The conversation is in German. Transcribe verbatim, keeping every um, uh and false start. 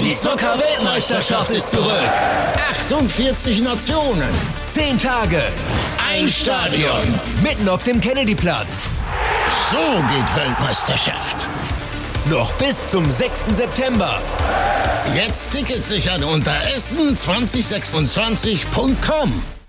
Die Zucker-Weltmeisterschaft ist zurück. achtundvierzig Nationen. Zehn Tage. Ein Stadion. Mitten auf dem Kennedyplatz. So geht Weltmeisterschaft. Noch bis zum sechsten September. Jetzt Tickets sichern unter essen zwanzig sechsundzwanzig punkt com.